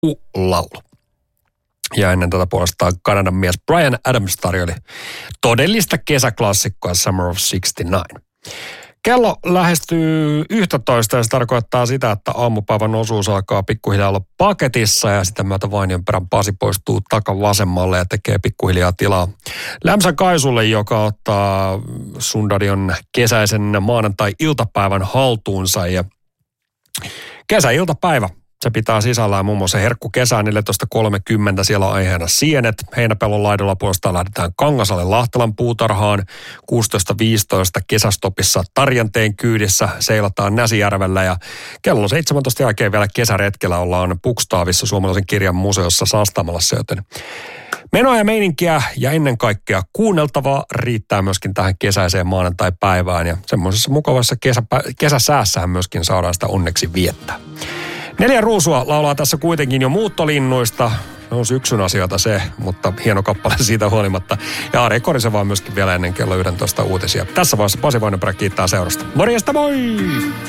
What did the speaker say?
laulu. Ja ennen tätä puolestaan Kanadan mies Bryan Adams tarjoili todellista kesäklassikkoa Summer of '69. Kello lähestyy 11 ja se tarkoittaa sitä, että aamupäivän osuus alkaa pikkuhiljaa olla paketissa ja sitä myötä Vainion perän Pasi poistuu takavasemmalle ja tekee pikkuhiljaa tilaa Lämsän Kaisulle, joka ottaa Sundadion kesäisen maanantai-iltapäivän haltuunsa ja kesäiltapäivä. Se pitää sisällään muun muassa Herkku kesää 14.30, siellä on aiheena sienet. Heinäpellon laidolla puolestaan lähdetään Kangasalle Lahtelan puutarhaan. 16.15 kesästopissa Tarjanteen kyydissä seilataan Näsijärvellä ja kello 17 jälkeen vielä kesäretkellä ollaan Pukstaavissa Suomalaisen kirjan museossa Saastamalassa, joten menoa ja meininkiä ja ennen kaikkea kuunneltavaa riittää myöskin tähän kesäiseen maanantai-päivään ja semmoisessa mukavassa kesäsäässähän myöskin saadaan sitä onneksi viettää. 4 ruusua laulaa tässä kuitenkin jo muuttolinnuista. Se on syksyn asioita se, mutta hieno kappale siitä huolimatta. Ja Ari Korisen vaan myöskin vielä ennen kello 11 uutisia. Tässä vaiheessa Pasi Vainonperä kiittää seurasta. Morjesta, moi!